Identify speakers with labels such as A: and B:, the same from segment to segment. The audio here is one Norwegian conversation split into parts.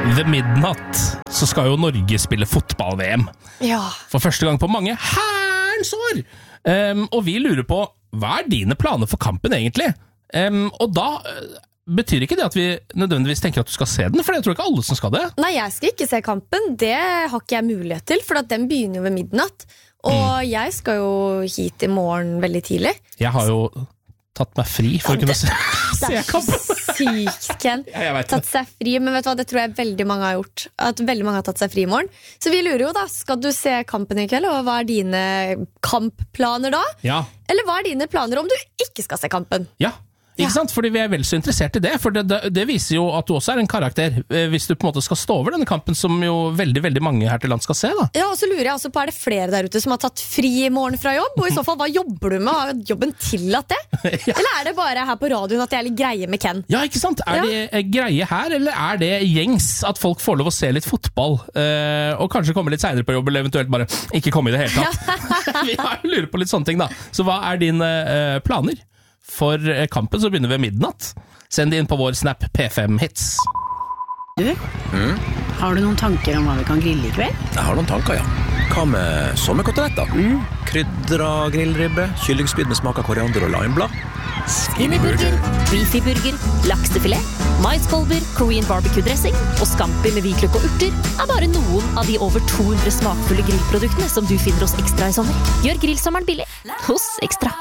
A: Ved midnatt så skal jo Norge spille fotball-VM.
B: Ja.
A: For første gang på mange herrens år. Og vi lurer på, hva dine planer for kampen egentlig? Og da betyr ikke det at vi nødvendigvis tenker at du skal se den, for jeg tror ikke alle som skal det.
B: Nei, jeg skal ikke se kampen. Det har ikke jeg mulighet til, for at den begynner jo ved midnatt. Og jeg skal jo hit i morgen veldig tidlig.
A: Jeg har jo tatt meg fri for å kunne se kampen.
B: Det er sykt, Ken.
A: Ja, jeg vet det.
B: Tatt seg fri, men vet du hva, det tror jeg veldig mange har gjort. At veldig mange har tatt seg fri i morgen. Så vi lurer jo da, skal du se kampen i kveld, og hva dine kampplaner da?
A: Ja.
B: Eller hva dine planer om du ikke skal se kampen?
A: Ja. Ikke sant? Fordi vi vel så interessert i det, for det viser jo at du også en karakter, hvis du på en måte skal stå over denne kampen, som jo veldig, veldig mange her til land skal se da.
B: Ja, og så lurer jeg altså på, det flere der ute som har tatt fri i morgen fra jobb? Og i så fall, hva jobber du med? Har jobben tillatt det? Ja. Eller det bare her på radioen at det litt greie med Ken?
A: Ja, ikke sant? Det greie her, eller det gjengs at folk får lov å se litt fotball, og kanskje komme litt senere på jobb, eller eventuelt bare ikke komme i det hele tatt? Vi lurer på litt sånne ting da. Så hva dine planer for kampen som begynner ved midnatt? Send det inn på vår Snap P5 Hits.
C: Du, har du noen tanker om hva vi kan grille i kveld?
D: Jeg har noen tanker, ja. Hva med sommerkoteletter? Krydra grillribbe, kyllingspyd med smak av koriander og limeblad.
E: Skinnyburger, beefy-burger, laksefilet, maiskolber, Korean barbecue-dressing og scampi med hvitløk og urter bare noen av de over 200 smakfulle grillproduktene som du finner hos Ekstra i sommer. Gjør grillsommeren billig hos Ekstra.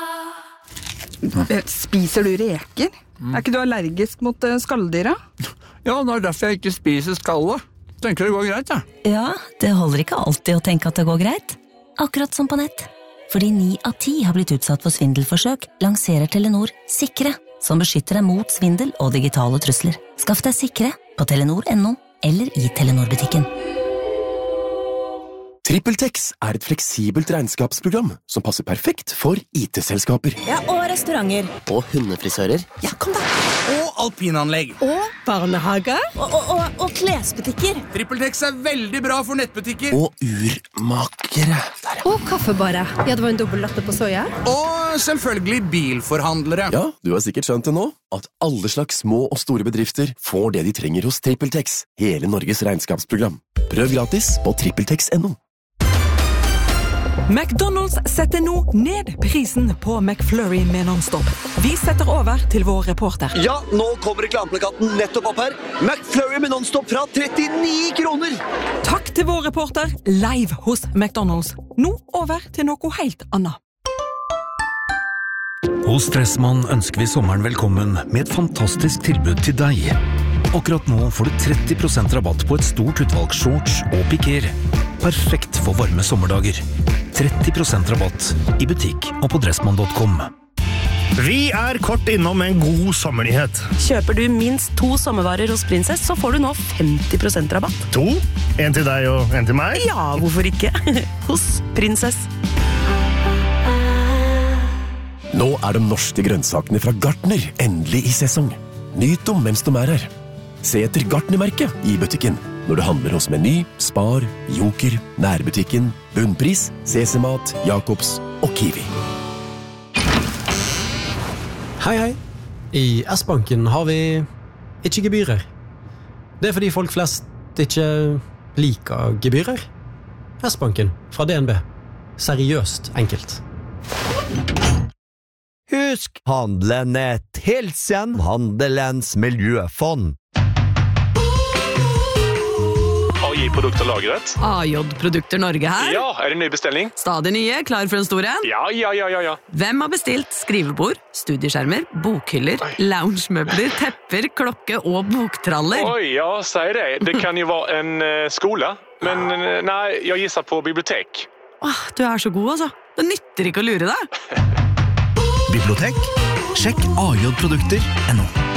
F: Spiser du reker? Ikke du allergisk mot skalldyra?
G: Ja, det derfor jeg ikke spiser skallet. Tenker det går greit, ja.
H: Ja, det holder ikke alltid å tenke at det går greit. Akkurat som på nett. Fordi 9 av 10 har blitt utsatt for svindelforsøk, lanserer Telenor Sikre, som beskytter deg mot svindel og digitale trusler. Skaff deg Sikre på Telenor.no eller i Telenor-butikken.
I: TrippelTex et fleksibelt regnskapsprogram som passer perfekt for IT-selskaper.
H: Ja, og restauranter.
I: Og hundefrisører.
H: Ja, kom da.
G: Og alpinanlegg.
H: Og barnehager. Og klesbutikker.
G: TrippelTex veldig bra for nettbutikker.
I: Og urmakere.
J: Og kaffebarer. Ja, det var en dobbelt latte på soja.
G: Og selvfølgelig bilforhandlere.
I: Ja, du har sikkert skjønt det nå, at alle slags små og store bedrifter får det de trenger hos TrippelTex. Hele Norges regnskapsprogram. Prøv gratis på TrippelTex.no.
K: McDonald's setter nå ned prisen på McFlurry med non-stop. Vi setter over til vår reporter.
L: Ja, nå kommer reklameplakaten nettopp opp her. McFlurry med non-stop fra 39 kroner.
K: Takk til vår reporter, live hos McDonald's. Nå over til noe helt annet.
M: Hos Dressmann ønsker vi sommeren velkommen med et fantastisk tilbud til deg. Akkurat nå får du 30% rabatt på et stort utvalg shorts og piker. Perfekt for varme sommerdager. 30% rabatt i butikk og på dressmann.com.
N: Vi kort innom en god sommernyhet.
O: Kjøper du minst 2 sommervarer hos Princess, så får du nå 50% rabatt.
N: 2? En til deg og en til meg?
O: Ja, hvorfor ikke? Hos Princess.
I: Nå de norske grønnsakene fra Gartner endelig i sesong. Nyt dem mens de her. Se etter Gartner-merket i butikken når du handler hos Meny, Spar, Joker, Nærbutikken, Bunnpris, CC-mat, Jacobs og Kiwi.
P: Hei, hei. I S-banken har vi ikke gebyrer. Det fordi folk flest ikke liker gebyrer. S-banken fra DNB. Seriøst enkelt.
Q: Husk, handelen et hilsen Handelens miljøfond.
R: AJ-produkter lagret.
C: AJ-produkter Norge her.
R: Ja, det en ny bestelling?
C: Stadig nye, klar for en stor en?
R: Ja.
C: Hvem har bestilt skrivebord, studieskjermer, bokhyller, loungemøbler, tepper, klokke og boktraller?
R: Oi, ja, sier det. Det kan jo være en skole, men nei, jeg gisser på bibliotek.
C: Du så god, altså. Det nytter ikke å lure deg.
M: Bibliotek? Sjekk AJ-produkter.no.